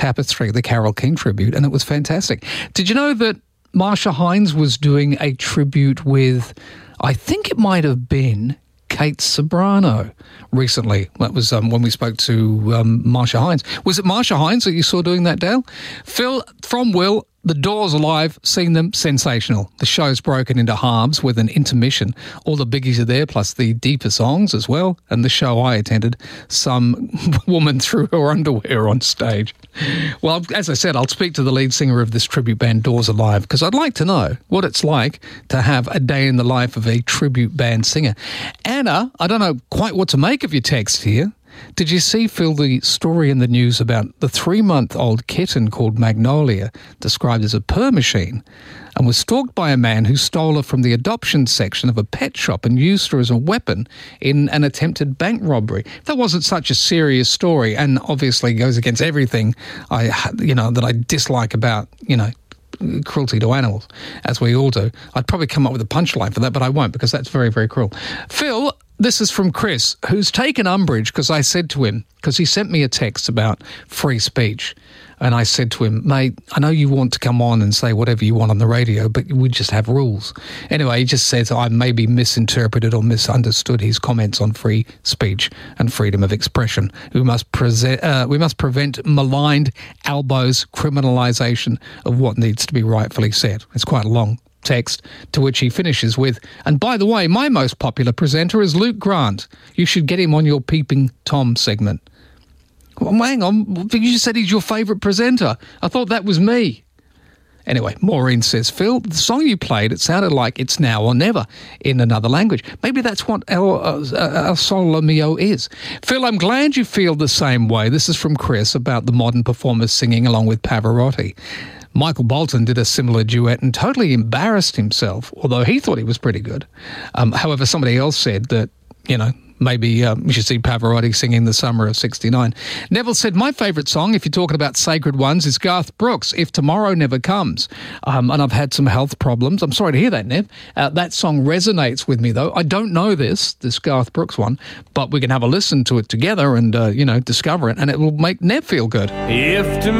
Tapestry, the Carole King tribute, and it was fantastic. Did you know that Marsha Hines was doing a tribute with, I think it might have been Kate Ceberano recently? That was when we spoke to Marsha Hines. Was it Marsha Hines that you saw doing that, Dale? Phil, from Will, The Doors are live, seen them, sensational. The show's broken into halves with an intermission. All the biggies are there, plus the deeper songs as well. And the show I attended, some woman threw her underwear on stage. Well, as I said, I'll speak to the lead singer of this tribute band, Doors Are Live, because I'd like to know what it's like to have a day in the life of a tribute band singer. Anna, I don't know quite what to make of your text here. Did you see, Phil, the story in the news about the 3-month-old kitten called Magnolia, described as a purr machine, and was stalked by a man who stole her from the adoption section of a pet shop and used her as a weapon in an attempted bank robbery? That wasn't such a serious story, and obviously goes against everything that I dislike about, cruelty to animals, as we all do. I'd probably come up with a punchline for that, but I won't, because that's very, very cruel. Phil, this is from Chris, who's taken umbrage because I said to him, because he sent me a text about free speech, and I said to him, mate, I know you want to come on and say whatever you want on the radio, but we just have rules. Anyway, he just says I maybe misinterpreted or misunderstood his comments on free speech and freedom of expression. We must prevent maligned elbows, criminalisation of what needs to be rightfully said. It's quite a long text, to which he finishes with, and by the way, my most popular presenter is Luke Grant. You should get him on your Peeping Tom segment. Well, hang on, you said he's your favourite presenter. I thought that was me. Anyway, Maureen says, Phil, the song you played, it sounded like It's Now or Never in another language. Maybe that's what El Solo Mio is. Phil, I'm glad you feel the same way. This is from Chris about the modern performers singing along with Pavarotti. Michael Bolton did a similar duet and totally embarrassed himself, although he thought he was pretty good. However, somebody else said that, maybe you should see Pavarotti singing The Summer of '69. Neville said, my favourite song, if you're talking about sacred ones, is Garth Brooks, If Tomorrow Never Comes. And I've had some health problems. I'm sorry to hear that, Nev. That song resonates with me, though. I don't know this Garth Brooks one, but we can have a listen to it together and, discover it, and it will make Nev feel good. If tomorrow